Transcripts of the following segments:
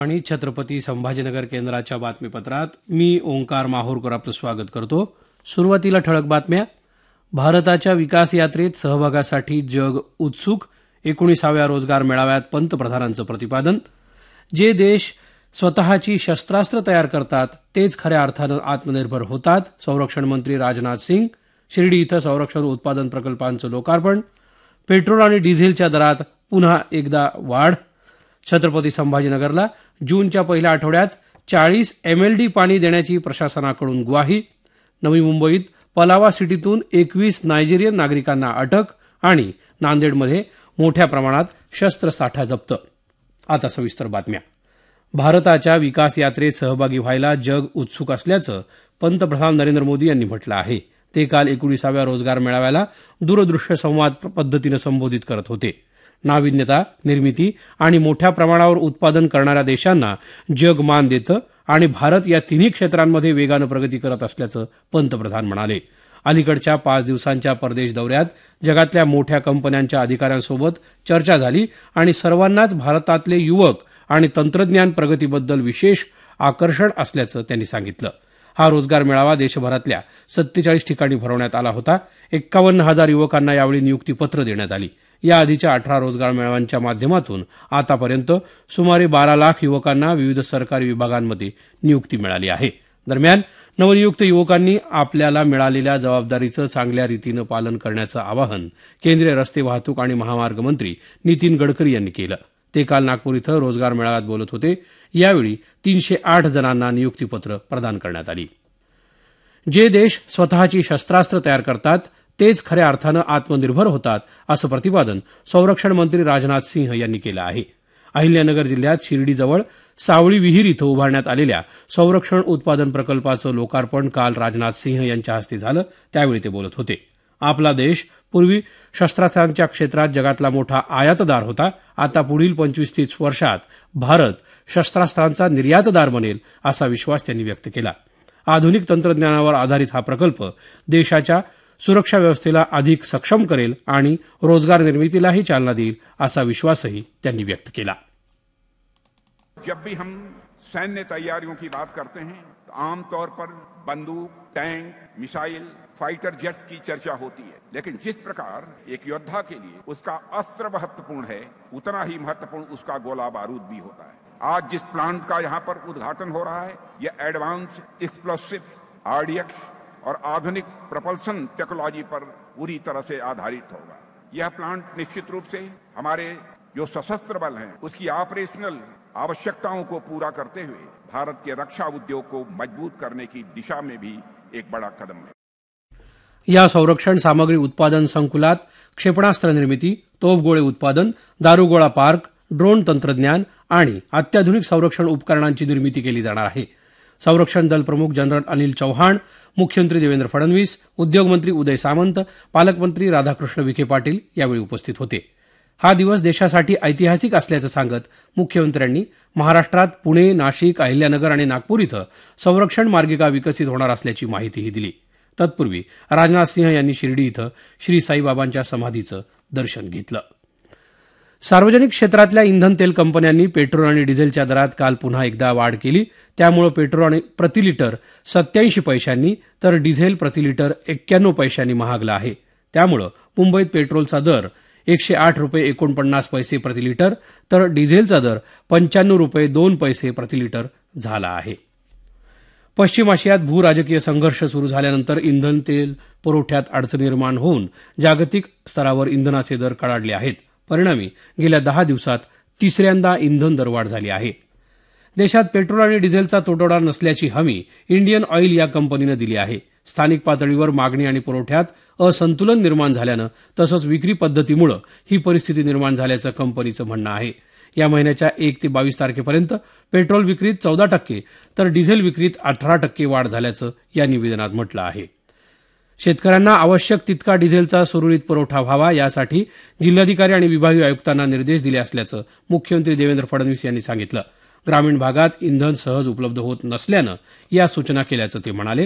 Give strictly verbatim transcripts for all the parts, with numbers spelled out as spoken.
आणि छत्रपती संभाजीनगर केंद्राच्या बातमीपत्रात मी ओंकार माहूरकर आपलं स्वागत करतो. सुरुवातीला ठळक बातम्या. भारताच्या विकास यात्रेत सहभागासाठी जग उत्सुक. एकोणीसाव्या रोजगार मेळाव्यात पंतप्रधानांचं प्रतिपादन. जे देश स्वतःची शस्त्रास्त्र तयार करतात तेच खऱ्या अर्थानं आत्मनिर्भर होतात. संरक्षण मंत्री राजनाथ सिंग. शिर्डी इथं संरक्षण उत्पादन प्रकल्पांचं लोकार्पण. पेट्रोल आणि डिझेलच्या दरात पुन्हा एकदा वाढ. छत्रपती संभाजीनगरला जूनच्या पहिल्या आठवड्यात चाळीस एमएलडी पाणी देण्याची प्रशासनाकडून ग्वाही. नवी मुंबईत पलावा सिटीतून एकवीस नायजेरियन नागरिकांना अटक. आणि नांदेडमध्ये मोठ्या प्रमाणात शस्त्रसाठा जप्त. आता सविस्तर बातम्या. भारताच्या विकास यात्रेत सहभागी व्हायला जग उत्सुक असल्याचं पंतप्रधान नरेंद्र मोदी यांनी म्हटलं आहे. ते काल एकोणीसाव्या रोजगार मेळाव्याला दूरदृश्य संवाद पद्धतीनं संबोधित करत होते. नाविन्यता, निर्मिती आणि मोठ्या प्रमाणावर उत्पादन करणाऱ्या देशांना जग मान देतं आणि भारत या तिन्ही क्षेत्रांमध्ये वेगानं प्रगती करत असल्याचं पंतप्रधान म्हणाले. अलीकडच्या पाच दिवसांच्या परदेश दौऱ्यात जगातल्या मोठ्या कंपन्यांच्या अधिकाऱ्यांसोबत चर्चा झाली आणि सर्वांनाच भारतातले युवक आणि तंत्रज्ञान प्रगतीबद्दल विशेष आकर्षण असल्याचं त्यांनी सांगितलं. हा रोजगार मेळावा देशभरातल्या सत्तेचाळीस ठिकाणी भरवण्यात आला होता. एक्कावन्न हजार युवकांना यावेळी नियुक्तीपत्र देण्यात आली. याआधीच्या अठरा रोजगार मेळाव्यांच्या माध्यमातून आतापर्यंत सुमारे बारा लाख युवकांना विविध सरकारी विभागांमध्ये नियुक्ती मिळाली आहे. दरम्यान नवनियुक्त युवकांनी आपल्याला मिळालेल्या जबाबदारीचं चांगल्या रीतीनं पालन करण्याचं आवाहन केंद्रीय रस्ते वाहतूक आणि महामार्ग मंत्री नितीन गडकरी यांनी केलं. ते काल नागपूर इथं रोजगार मेळाव्यात बोलत होते. यावेळी तीनशे आठ जणांना नियुक्तीपत्र प्रदान करण्यात आली. जे देश स्वतःची शस्त्रास्त्र तयार करतात तेच खऱ्या अर्थानं आत्मनिर्भर होतात असं प्रतिपादन संरक्षण मंत्री राजनाथ सिंह यांनी केलं आहे. अहिल्यानगर जिल्ह्यात शिर्डीजवळ सावळी विहीर इथं उभारण्यात आलेल्या संरक्षण उत्पादन प्रकल्पाचं लोकार्पण काल राजनाथ सिंह यांच्या हस्ते झालं. त्यावेळी ते बोलत होते. आपला देश पूर्वी शस्त्रास्त्रांच्या क्षेत्रात जगातला मोठा आयातदार होता. आता पुढील पंचवीस तीस वर्षात भारत शस्त्रास्त्रांचा निर्यातदार बनेल असा विश्वास त्यांनी व्यक्त केला. आधुनिक तंत्रज्ञानावर आधारित हा प्रकल्प देशाच्या सुरक्षा व्यवस्थेला अधिक सक्षम करेल आणि रोजगार निर्मितीलाही चालना देईल असा विश्वासही त्यांनी व्यक्त केला. जब भी हम सैन्य तैयारियों की बात करते हैं तो आमतौर पर बंदूक, टैंक, मिसाइल, फाइटर जेट्स की चर्चा होती है, लेकिन जिस प्रकार एक योद्धा के लिए उसका अस्त्र महत्वपूर्ण है उतना ही महत्वपूर्ण उसका गोला बारूद भी होता है. आज जिस प्लांट का यहाँ पर उद्घाटन हो रहा है यह एडवांस एक्सप्लोसिव, आरडीएक्स और आधुनिक प्रपल्सन टेक्नोलॉजी पर पूरी तरह से आधारित होगा. यह प्लांट निश्चित रूप से हमारे जो सशस्त्र बल हैं उसकी ऑपरेशनल आवश्यकताओं को पूरा करते हुए भारत के रक्षा उद्योग को मजबूत करने की दिशा में भी एक बड़ा कदम है. या संरक्षण सामग्री उत्पादन संकुलात क्षेपणास्त्र निर्मिती, तोफगोळे उत्पादन, दारुगोळा पार्क, ड्रोन तंत्रज्ञान आणि अत्याधुनिक संरक्षण उपकरणांची निर्मिती केली जाणार आहे. संरक्षण दल प्रमुख जनरल अनिल चौहान, मुख्यमंत्री देवेंद्र फडणवीस, उद्योगमंत्री उदय सामंत, पालकमंत्री राधाकृष्ण विखे पाटील यावेळी उपस्थित होते. हा दिवस देशासाठी ऐतिहासिक असल्याचं सांगत मुख्यमंत्र्यांनी महाराष्ट्रात पुणे, नाशिक, अहिल्यानगर आणि नागपूर इथं संरक्षण मार्गिका विकसित होणार असल्याची माहितीही दिली. तत्पूर्वी राजनाथ सिंह यांनी शिर्डी इथं श्री साईबाबांच्या समाधीचं दर्शन घेतलं. सार्वजनिक क्षेत्रातल्या इंधन तेल कंपन्यांनी पेट्रोल आणि डिझेलच्या दरात काल पुन्हा एकदा वाढ केली. त्यामुळे पेट्रोल प्रतिलिटर सत्याऐंशी पैशांनी तर डिझेल प्रतिलिटर एक्क्याण्णव पैशांनी महागला आहे. त्यामुळे मुंबईत पेट्रोलचा दर एकशे आठ रुपये एकोणपन्नास पैसे प्रतिलिटर तर डिझेलचा दर पंच्याण्णव रुपये दोन पैसे प्रतिलिटर झाला आहे. पश्चिम आशियात भू राजकीय संघर्ष सुरू झाल्यानंतर इंधन तेल पुरवठ्यात अडचणी निर्माण होऊन जागतिक स्तरावर इंधनाचे दर कडाडले आहेत. परिणामी गेल्या दहा दिवसात तिसऱ्यांदा इंधन दरवाढ झाली आहे. देशात पेट्रोल आणि डिझेलचा तुटवडा नसल्याची हमी इंडियन ऑइल या कंपनीनं दिली आहे. स्थानिक पातळीवर मागणी आणि पुरवठ्यात असंतुलन निर्माण झाल्यानं तसंच विक्री पद्धतीमुळे ही परिस्थिती निर्माण झाल्याचं कंपनीचं म्हणणं आहे. या महिन्याच्या एक ते बावीस तारखेपर्यंत पेट्रोल विक्रीत चौदा टक्के तर डिझेल विक्रीत अठरा टक्के वाढ झाल्याचं या निवेदनात म्हटलं आहे. शेतकऱ्यांना आवश्यक तितका डिझेलचा सुरळीत पुरवठा व्हावा यासाठी जिल्हाधिकारी आणि विभागीय आयुक्तांना निर्देश दिले असल्याचं मुख्यमंत्री देवेंद्र फडणवीस यांनी सांगितलं. ग्रामीण भागात इंधन सहज उपलब्ध होत नसल्यानं या सूचना केल्याचं ते म्हणाले.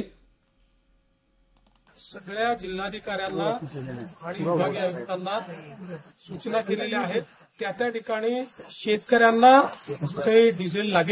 सगळ्या जिल्हाधिकाऱ्यांना आणि विभागीय आयुक्तांना सूचना केलेल्या आहेत. त्या त्या ठिकाणी शेतकऱ्यांना काही डिझेल लागेल